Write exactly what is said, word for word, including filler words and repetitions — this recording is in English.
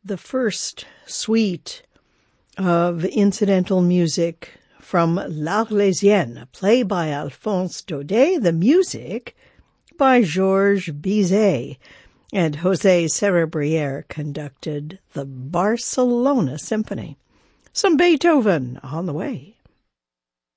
the first suite of incidental music from L'Arlésienne, a play by Alphonse Daudet, the music by Georges Bizet, and José Cerebriere conducted the Barcelona Symphony. Some Beethoven on the way.